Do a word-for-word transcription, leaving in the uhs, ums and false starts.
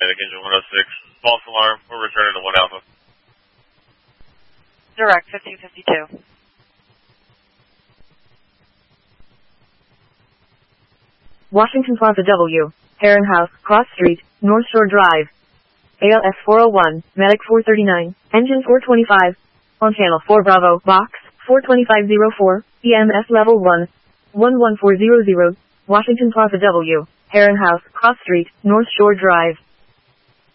Medic engine one oh six. False alarm. We're returning to one Alpha. Direct fifteen fifty-two. Washington Plaza W. Herrenhaus, Cross Street, North Shore Drive. A L S four oh one, Medic four thirty-nine, Engine four twenty-five. On Channel four Bravo, Box, four twenty-five oh four, E M S Level one. one one four zero zero, Washington Plaza W. Herrenhaus, Cross Street, North Shore Drive.